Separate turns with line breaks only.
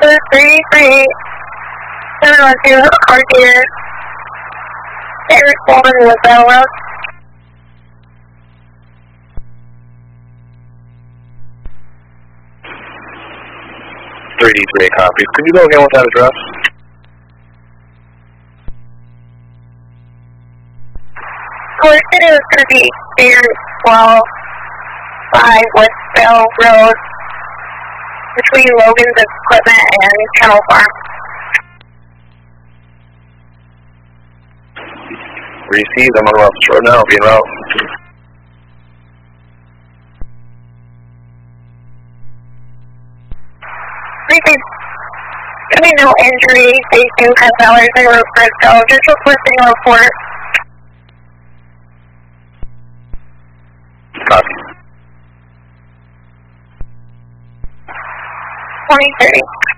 Delta 338, 712, Arcadia. Eric Coleman with Battle Road.
3D3 copies. Could you go again with that address?
Well, it said it was going to be Pier 12, 5 West Bell Road, between Logan's Equipment and Kennel Farm.
Received. I'm on Routes Road now. Being route.
Gonna be no injury. They do have dollars in Frisco. Just requesting a report.
Copy.
2030.